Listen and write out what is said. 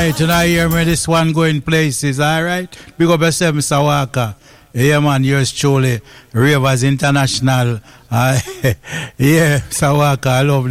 Alright, you know, hear me, this one going places, alright? Big up yourself, Mr. Walker. Yeah, man, yours truly, Ravers International. Yeah, Mr. Walker, I love